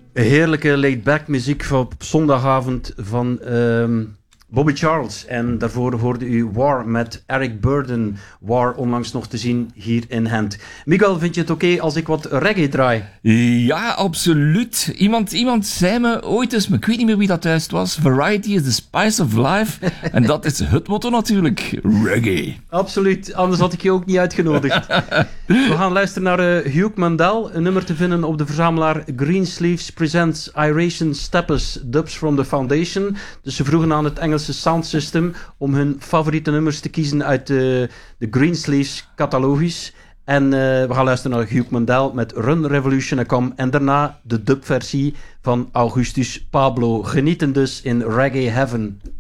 Heerlijke laid-back muziek op zondagavond van Bobby Charles. En daarvoor hoorde u War met Eric Burdon. War onlangs nog te zien hier in Gent. Miguel, vind je het oké als ik wat reggae draai? Ja, absoluut. Iemand zei me ooit eens, maar ik weet niet meer wie dat juist was, variety is the spice of life. En dat is het motto natuurlijk, reggae. Absoluut, anders had ik je ook niet uitgenodigd. We gaan luisteren naar Hugh Mandel, een nummer te vinden op de verzamelaar Greensleeves Presents Iration Steppers Dubs from the Foundation. Dus ze vroegen aan het Engelse Sound System om hun favoriete nummers te kiezen uit de Greensleeves catalogus. En we gaan luisteren naar Hugh Mandel met Run Revolution Come en daarna de dubversie van Augustus Pablo. Genieten dus in Reggae Heaven.